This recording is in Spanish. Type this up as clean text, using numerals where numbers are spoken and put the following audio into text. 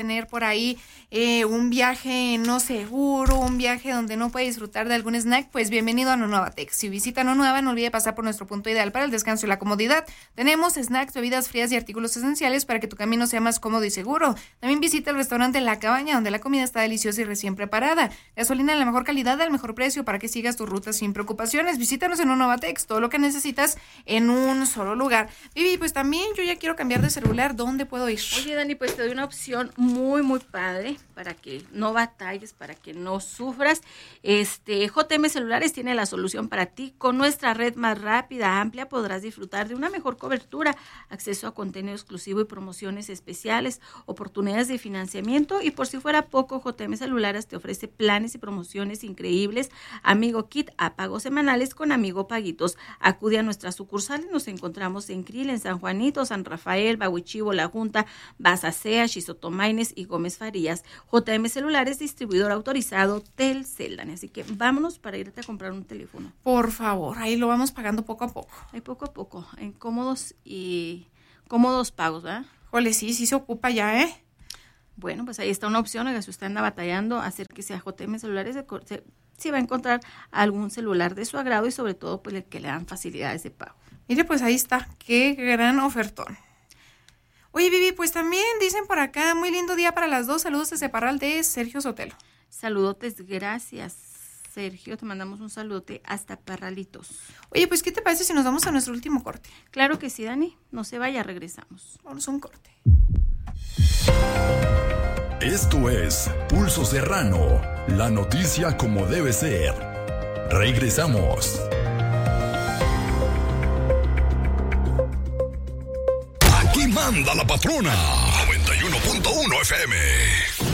tener por ahí un viaje no seguro, un viaje donde no puede disfrutar de algún snack, pues bienvenido a Nonuavatec. Si visita Nonuava, no olvide pasar por nuestro punto ideal para el descanso y la comodidad. Tenemos snacks, bebidas frías y artículos esenciales para que tu camino sea más cómodo y seguro. También visita el restaurante La Cabaña, donde la comida está deliciosa y recién preparada. Gasolina de la mejor calidad al mejor precio para que sigas tu ruta sin preocupaciones. Visítanos en Nonuavatec, todo lo que necesitas en un solo lugar. Vivi, pues también yo ya quiero cambiar de celular. ¿Dónde puedo ir? Oye, Dani, pues te doy una opción muy, muy padre para que no batalles, para que no sufras. JM Celulares tiene la solución para ti. Con nuestra red más rápida, amplia, podrás disfrutar de una mejor cobertura, acceso a contenido exclusivo y promociones especiales, oportunidades de financiamiento y por si fuera poco, JM Celulares te ofrece planes y promociones increíbles. Amigo Kit a pagos semanales con Amigo Paguitos. Acude a nuestras sucursales, nos encontramos en Krill, en San Juanito, San Rafael, Bahuichivo, La Junta, Basacea, Xizotomaines y Gómez Farías. JM Celulares, distribuidor autorizado Telcel, Dani. Así que vámonos para irte a comprar un teléfono. Por favor, ahí lo vamos pagando poco a poco. Ahí poco a poco, en cómodos pagos, ¿verdad? Jole, sí se ocupa ya, ¿eh? Bueno, pues ahí está una opción. Si usted anda batallando, acérquese a JM Celulares, sí va a encontrar algún celular de su agrado y sobre todo pues que le dan facilidades de pago. Mire, pues ahí está, qué gran ofertón. Oye, Vivi, pues también dicen por acá, muy lindo día para las dos. Saludos desde Parral de Sergio Sotelo. Saludotes, gracias, Sergio. Te mandamos un saludote hasta Parralitos. Oye, pues, ¿qué te parece si nos vamos a nuestro último corte? Claro que sí, Dani. No se vaya, regresamos. Vamos a un corte. Esto es Pulso Serrano, la noticia como debe ser. Regresamos. Aquí manda la patrona. 91.1 FM.